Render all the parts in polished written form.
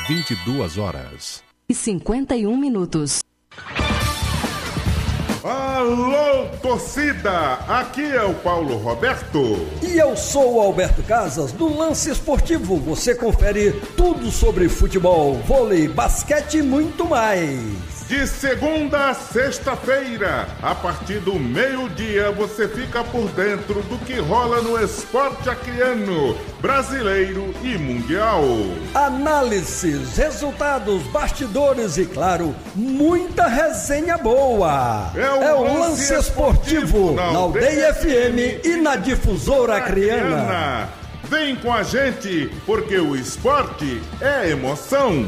22h51. Alô, torcida! Aqui é o Paulo Roberto. E eu sou o Alberto Casas, do Lance Esportivo. Você confere tudo sobre futebol, vôlei, basquete e muito mais. De segunda a sexta-feira, a partir do meio-dia, você fica por dentro do que rola no esporte acreano, brasileiro e mundial. Análises, resultados, bastidores e, claro, muita resenha boa. É o Lance Esportivo, na Aldeia FM e na Difusora Acreana. Vem com a gente, porque o esporte é emoção.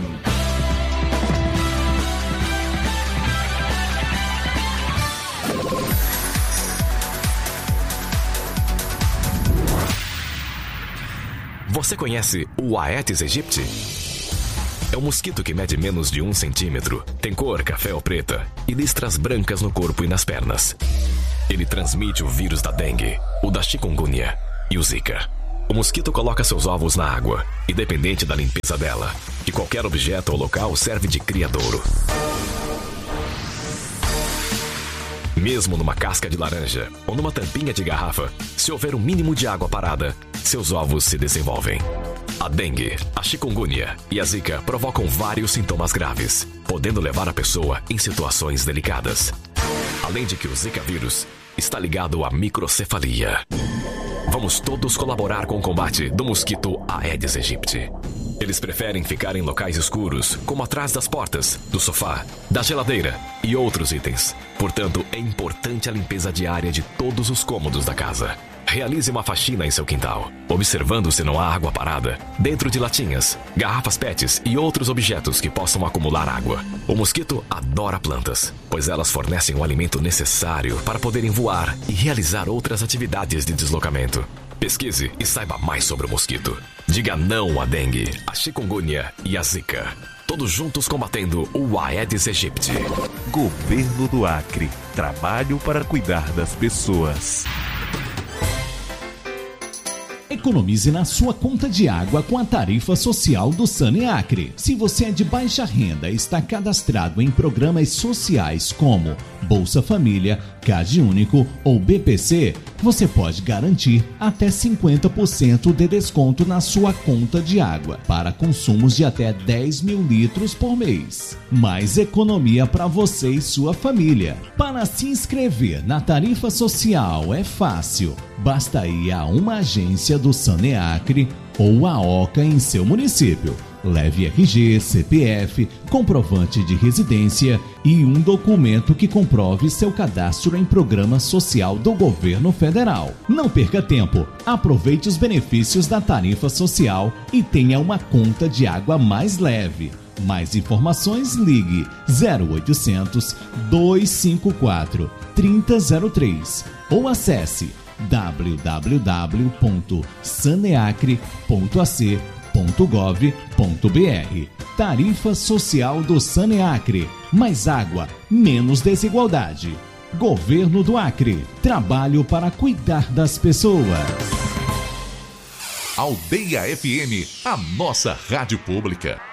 Você conhece o Aedes aegypti? É um mosquito que mede menos de 1 centímetro, tem cor café ou preta e listras brancas no corpo e nas pernas. Ele transmite o vírus da dengue, o da chikungunya e o zika. O mosquito coloca seus ovos na água, independente da limpeza dela, e qualquer objeto ou local serve de criadouro. Mesmo numa casca de laranja ou numa tampinha de garrafa, se houver um mínimo de água parada, seus ovos se desenvolvem. A dengue, a chikungunya e a zika provocam vários sintomas graves, podendo levar a pessoa em situações delicadas. Além de que o zika vírus está ligado à microcefalia. Vamos todos colaborar com o combate do mosquito Aedes aegypti. Eles preferem ficar em locais escuros, como atrás das portas, do sofá, da geladeira e outros itens. Portanto, é importante a limpeza diária de todos os cômodos da casa. Realize uma faxina em seu quintal, observando se não há água parada, dentro de latinhas, garrafas PETs e outros objetos que possam acumular água. O mosquito adora plantas, pois elas fornecem o alimento necessário para poderem voar e realizar outras atividades de deslocamento. Pesquise e saiba mais sobre o mosquito. Diga não à dengue, à chikungunya e à zika. Todos juntos combatendo o Aedes aegypti. Governo do Acre. Trabalho para cuidar das pessoas. Economize na sua conta de água com a tarifa social do Saneacre. Se você é de baixa renda e está cadastrado em programas sociais como Bolsa Família, Cade Único ou BPC, você pode garantir até 50% de desconto na sua conta de água para consumos de até 10 mil litros por mês. Mais economia para você e sua família. Para se inscrever na tarifa social é fácil. Basta ir a uma agência do Saneacre ou a OCA em seu município. Leve RG, CPF, comprovante de residência e um documento que comprove seu cadastro em programa social do governo federal. Não perca tempo, aproveite os benefícios da tarifa social e tenha uma conta de água mais leve. Mais informações, ligue 0800 254 3003 ou acesse www.saneacre.ac.gov.br. Tarifa Social do Saneacre. Mais água, menos desigualdade. Governo do Acre. Trabalho para cuidar das pessoas. Aldeia FM, a nossa rádio pública.